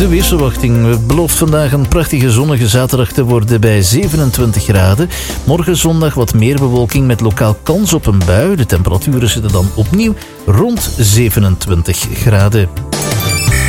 De weersverwachting belooft vandaag een prachtige zonnige zaterdag te worden bij 27 graden. Morgen zondag wat meer bewolking met lokaal kans op een bui. De temperaturen zitten dan opnieuw rond 27 graden.